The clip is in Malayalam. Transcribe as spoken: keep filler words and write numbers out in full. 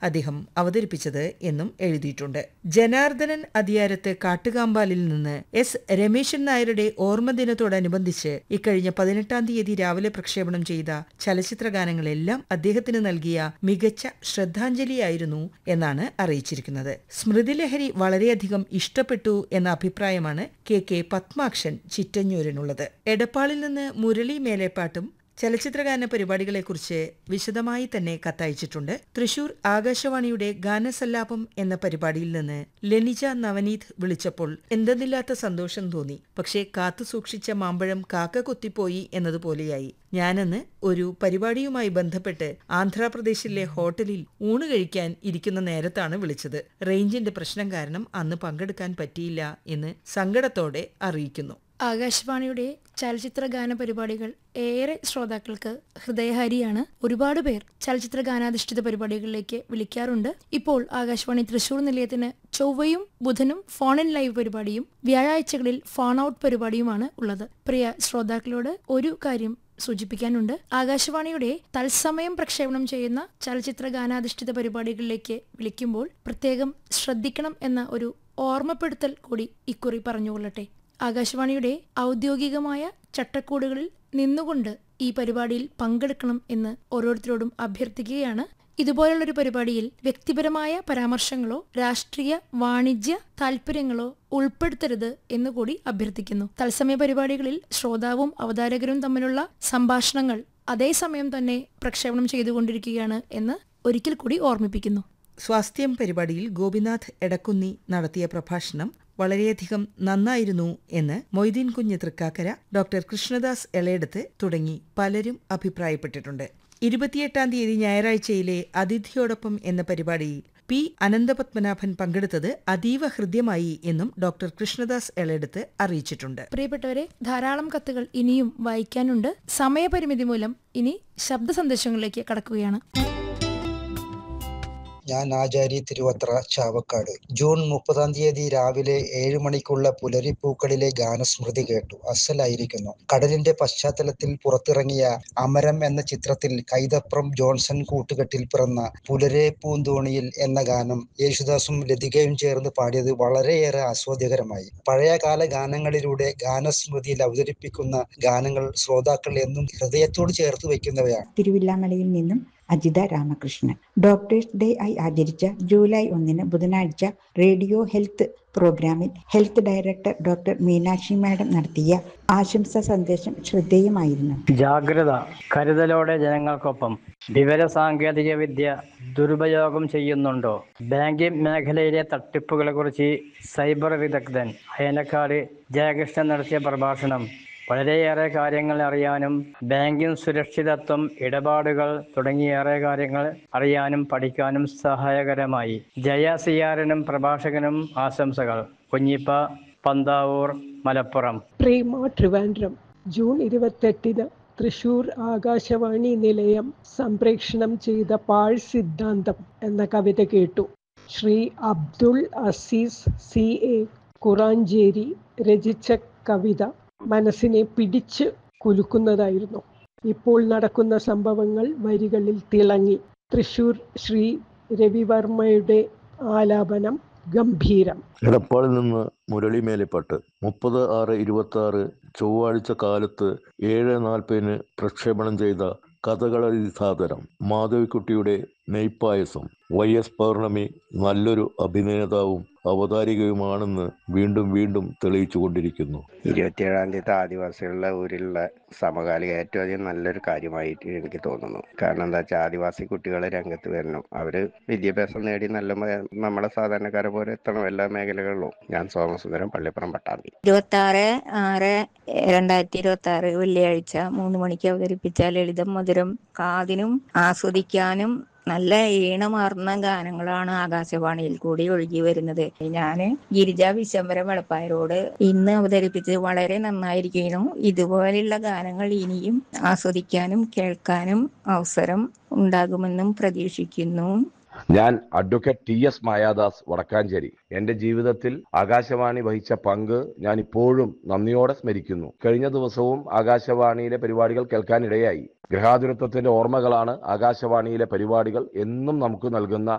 അദ്ദേഹം അവതരിപ്പിച്ചത് എന്നും എഴുതിയിട്ടുണ്ട്. ജനാർദ്ദനൻ അതിയാരത്ത് കാട്ടുകാമ്പാലിൽ നിന്ന് എസ് രമേശൻ നായരുടെ ഓർമ്മദിനത്തോടനുബന്ധിച്ച് ഇക്കഴിഞ്ഞ പതിനെട്ടാം തീയതി രാവിലെ പ്രക്ഷേപണം ചെയ്ത ചലച്ചിത്ര ഗാനങ്ങളെല്ലാം അദ്ദേഹത്തിന് നൽകിയ മികച്ച ശ്രദ്ധാഞ്ജലിയായിരുന്നു എന്നാണ് അറിയിച്ചിരിക്കുന്നത്. സ്മൃതിലഹരി വളരെയധികം ഇഷ്ടപ്പെട്ടു എന്ന അഭിപ്രായമാണ് കെ കെ പത്മാക്ഷൻ ചിറ്റഞ്ഞൂരിനുള്ളത്. എടപ്പാളിൽ നിന്ന് മുരളി മേലേപ്പാട്ടും ചലച്ചിത്രഗാന പരിപാടികളെക്കുറിച്ച് വിശദമായി തന്നെ കത്തയച്ചിട്ടുണ്ട്. തൃശൂർ ആകാശവാണിയുടെ ഗാനസല്ലാപം എന്ന പരിപാടിയിൽ നിന്ന് ലെനിജ നവനീത് വിളിച്ചപ്പോൾ എന്തെന്നില്ലാത്ത സന്തോഷം തോന്നി. പക്ഷേ കാത്തു സൂക്ഷിച്ച മാമ്പഴം കാക്ക കൊത്തിപ്പോയി എന്നതുപോലെയായി. ഞാനന്ന് ഒരു പരിപാടിയുമായി ബന്ധപ്പെട്ട് ആന്ധ്രാപ്രദേശിലെ ഹോട്ടലിൽ ഊണ് കഴിക്കാൻ ഇരിക്കുന്ന നേരത്താണ് വിളിച്ചത്. റേഞ്ചിന്റെ പ്രശ്നം കാരണം അന്ന് പങ്കെടുക്കാൻ പറ്റിയില്ല എന്ന് സങ്കടത്തോടെ അറിയിക്കുന്നു. ആകാശവാണിയുടെ ചലച്ചിത്ര ഗാന പരിപാടികൾ ഏറെ ശ്രോതാക്കൾക്ക് ഹൃദയഹാരിയാണ്. ഒരുപാട് പേർ ചലച്ചിത്ര ഗാനാധിഷ്ഠിത പരിപാടികളിലേക്ക് വിളിക്കാറുണ്ട്. ഇപ്പോൾ ആകാശവാണി തൃശൂർ നിലയത്തിന് ചൊവ്വയും ബുധനും ഫോൺ ഇൻ ലൈവ് പരിപാടിയും വ്യാഴാഴ്ചകളിൽ ഫോൺ ഔട്ട് പരിപാടിയുമാണ് ഉള്ളത്. പ്രിയ ശ്രോതാക്കളോട് ഒരു കാര്യം സൂചിപ്പിക്കാനുണ്ട്. ആകാശവാണിയുടെ തത്സമയം പ്രക്ഷേപണം ചെയ്യുന്ന ചലച്ചിത്ര ഗാനാധിഷ്ഠിത പരിപാടികളിലേക്ക് വിളിക്കുമ്പോൾ പ്രത്യേകം ശ്രദ്ധിക്കണം എന്ന ഒരു ഓർമ്മപ്പെടുത്തൽ കൂടി ഇക്കുറി പറഞ്ഞുകൊള്ളട്ടെ. ആകാശവാണിയുടെ ഔദ്യോഗികമായ ചട്ടക്കൂടുകളിൽ നിന്നുകൊണ്ട് ഈ പരിപാടിയിൽ പങ്കെടുക്കണം എന്ന് ഓരോരുത്തരോടും അഭ്യർത്ഥിക്കുകയാണ്. ഇതുപോലുള്ളൊരു പരിപാടിയിൽ വ്യക്തിപരമായ പരാമർശങ്ങളോ രാഷ്ട്രീയ വാണിജ്യ താൽപര്യങ്ങളോ ഉൾപ്പെടുത്തരുത് എന്നുകൂടി അഭ്യർത്ഥിക്കുന്നു. തത്സമയ പരിപാടികളിൽ ശ്രോതാവും അവതാരകരും തമ്മിലുള്ള സംഭാഷണങ്ങൾ അതേസമയം തന്നെ പ്രക്ഷേപണം ചെയ്തുകൊണ്ടിരിക്കുകയാണ് എന്ന് ഒരിക്കൽ കൂടി ഓർമ്മിപ്പിക്കുന്നു. സ്വാസ്ഥ്യം പരിപാടിയിൽ ഗോപിനാഥ് എടക്കുന്നി നടത്തിയ പ്രഭാഷണം വളരെയധികം നന്നായിരുന്നു എന്ന് മൊയ്തീൻ കുഞ്ഞ് തൃക്കാക്കര, ഡോക്ടർ കൃഷ്ണദാസ് എളയെടത്ത് തുടങ്ങി പലരും അഭിപ്രായപ്പെട്ടിട്ടുണ്ട്. ഇരുപത്തിയെട്ടാം തീയതി ഞായറാഴ്ചയിലെ അതിഥിയോടൊപ്പം എന്ന പരിപാടിയിൽ പി അനന്തപത്മനാഭൻ പങ്കെടുത്തത് അതീവ ഹൃദ്യമായി എന്നും ഡോക്ടർ കൃഷ്ണദാസ് എളയെടത്ത് അറിയിച്ചിട്ടുണ്ട്. പ്രിയപ്പെട്ടവരെ, ധാരാളം കത്തുകൾ ഇനിയും വായിക്കാനുണ്ട്. സമയപരിമിതി മൂലം ഇനി ശബ്ദ സന്ദേശങ്ങളിലേക്ക് കടക്കുകയാണ്. ഞാൻ ആചാരി തിരുവത്ര ചാവക്കാട്. ജൂൺ മുപ്പതാം തീയതി രാവിലെ ഏഴു മണിക്കുള്ള പുലരിപ്പൂക്കളിലെ ഗാനസ്മൃതി കേട്ടു. അസലായിരിക്കുന്നു. കടലിന്റെ പശ്ചാത്തലത്തിൽ പുറത്തിറങ്ങിയ അമരം എന്ന ചിത്രത്തിൽ കൈതപ്രം ജോൺസൺ കൂട്ടുകെട്ടിൽ പിറന്ന പുലരെ പൂന്തോണിയിൽ എന്ന ഗാനം യേശുദാസും ലതികയും ചേർന്ന് പാടിയത് വളരെയേറെ ആസ്വാദ്യകരമായി. പഴയകാല ഗാനങ്ങളിലൂടെ ഗാനസ്മൃതിയിൽ അവതരിപ്പിക്കുന്ന ഗാനങ്ങൾ ശ്രോതാക്കൾ എന്നും ഹൃദയത്തോട് ചേർത്ത് വയ്ക്കുന്നവയാണ്. തിരുവില്ലാമലയിൽ നിന്നും അജിത രാമകൃഷ്ണൻ. ഡോക്ടേഴ്സ് ഡേ ആയി ആചരിച്ച ജൂലൈ ഒന്നിന് ബുധനാഴ്ച റേഡിയോ ഹെൽത്ത് പ്രോഗ്രാമിൽ health director doctor Meenakshi madam നടത്തിയ ആശംസാ സന്ദേശം ശ്രദ്ധേയമായിരുന്നു. ജാഗ്രത, കരുതലോടെ ജനങ്ങൾക്കൊപ്പം. വിവര സാങ്കേതിക വിദ്യ ദുരുപയോഗം ചെയ്യുന്നുണ്ടോ? ബാങ്കിംഗ് മേഖലയിലെ തട്ടിപ്പുകളെ കുറിച്ച് സൈബർ വിദഗ്ധൻ അയനക്കാട് ജയകൃഷ്ണൻ നടത്തിയ പ്രഭാഷണം വളരെയേറെ കാര്യങ്ങൾ അറിയാനും ബാങ്കിംഗ് സുരക്ഷിതത്വം, ഇടപാടുകൾ തുടങ്ങിയേറെ കാര്യങ്ങൾ അറിയാനും പഠിക്കാനും സഹായകരമായി. ജയ സിയാരനും പ്രഭാഷകനും ആശംസകൾ. കുഞ്ഞിപ്പ, പന്താവൂർ, മലപ്പുറം. പ്രേമ ട്രിവാൻഡ്രം. ജൂൺ ഇരുപത്തെട്ടിന് തൃശൂർ ആകാശവാണി നിലയം സംപ്രേഷണം ചെയ്ത പാഴ് സിദ്ധാന്തം എന്ന കവിത കേട്ടു. ശ്രീ അബ്ദുൾ അസീസ് സി എ കുറാഞ്ചേരി രചിച്ച കവിത മനസ്സിനെ പിടിച്ച് കുലുക്കുന്നതായിരുന്നു. ഇപ്പോൾ നടക്കുന്ന സംഭവങ്ങൾ വരികളിൽ തിളങ്ങി. തൃശൂർ ശ്രീ രവിവർമ്മയുടെ ആലാപനം ഗംഭീരം. എടപ്പാളിൽ നിന്ന് മുരളി മേലേപ്പാട്ട്. മുപ്പത് ആറ് ഇരുപത്തി ആറ് ചൊവ്വാഴ്ച കാലത്ത് ഏഴ് നാൽപ്പതിന് പ്രക്ഷേപണം ചെയ്ത കഥകളി സാദരം മാധവിക്കുട്ടിയുടെ നെയ്പായസം. വൈ എസ് പൗർണമി നല്ലൊരു അഭിനേതാവും അവതാരികയുമാണെന്ന് വീണ്ടും വീണ്ടും തെളിയിച്ചു കൊണ്ടിരിക്കുന്നു. ഇരുപത്തിയേഴാം തീയതി ആദിവാസികളുടെ ഊരിലുള്ള സമകാലിക ഏറ്റവും അധികം നല്ലൊരു കാര്യമായിട്ട് എനിക്ക് തോന്നുന്നു. കാരണം എന്താ വെച്ചാൽ ആദിവാസി കുട്ടികളെ രംഗത്ത് വരണം. അവര് വിദ്യാഭ്യാസം നേടി നല്ല നമ്മളെ സാധാരണക്കാരെ പോലെ എത്തണം എല്ലാ മേഖലകളിലും. ഞാൻ സോമസുന്ദരം, പള്ളിപ്പുറം, പട്ടാമ്പി. ഇരുപത്തി ആറ് ആറ് രണ്ടായിരത്തി ഇരുപത്തി ആറ് വെള്ളിയാഴ്ച മൂന്ന് മണിക്ക് അവതരിപ്പിച്ച ലളിതം മധുരം കാതിനും ആസ്വദിക്കാനും നല്ല ഈണമാർന്ന ഗാനങ്ങളാണ് ആകാശവാണിയിൽ കൂടി ഒഴുകി വരുന്നത്. ഞാന് ഗിരിജ വിശംബരം വെളപ്പായരോട് ഇന്ന് അവതരിപ്പിച്ചത് വളരെ നന്നായിരിക്കുന്നു. ഇതുപോലെയുള്ള ഗാനങ്ങൾ ഇനിയും ആസ്വദിക്കാനും കേൾക്കാനും അവസരം ഉണ്ടാകുമെന്നും പ്രതീക്ഷിക്കുന്നു. ഞാൻ advocate T S Mayadas, Vadakkanchery. എന്റെ ജീവിതത്തിൽ ആകാശവാണി വഹിച്ച പങ്ക് ഞാൻ ഇപ്പോഴും നന്ദിയോടെ സ്മരിക്കുന്നു. കഴിഞ്ഞ ദിവസവും ആകാശവാണിയിലെ പരിപാടികൾ കേൾക്കാനിടയായി. ഗൃഹാതുരത്വത്തിന്റെ ഓർമ്മകളാണ് ആകാശവാണിയിലെ പരിപാടികൾ എന്നും നമുക്ക് നൽകുന്ന